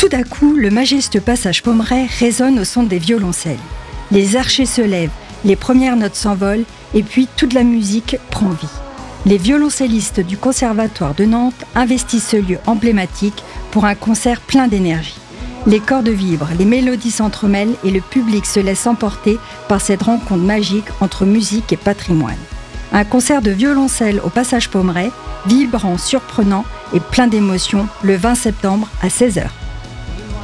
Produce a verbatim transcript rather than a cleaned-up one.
Tout d'un coup, le majestueux passage Pommerais résonne au son des violoncelles. Les archers se lèvent, les premières notes s'envolent et puis toute la musique prend vie. Les violoncellistes du Conservatoire de Nantes investissent ce lieu emblématique pour un concert plein d'énergie. Les cordes vibrent, les mélodies s'entremêlent et le public se laisse emporter par cette rencontre magique entre musique et patrimoine. Un concert de violoncelle au passage Pommerais, vibrant, surprenant et plein d'émotions, le vingt septembre à seize heures.